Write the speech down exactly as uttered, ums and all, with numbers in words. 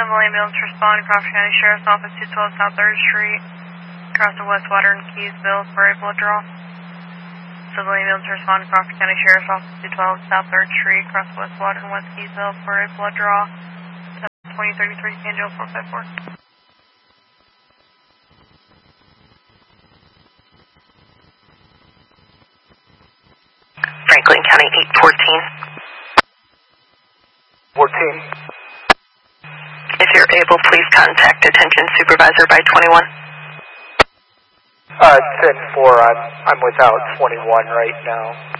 Civil ambulance respond, Crawford County Sheriff's Office, two twelve South third Street, across the Westwater and Keysville for a blood draw. Civil ambulance respond, Crawford County Sheriff's Office, two twelve South third Street, across the Westwater and West Keysville for a blood draw. twenty thirty-three, Angel four five four. Franklin County eight fourteen. fourteen. If you're able, please contact Attention Supervisor by twenty-one. Uh, ten four, I'm, I'm without twenty-one right now.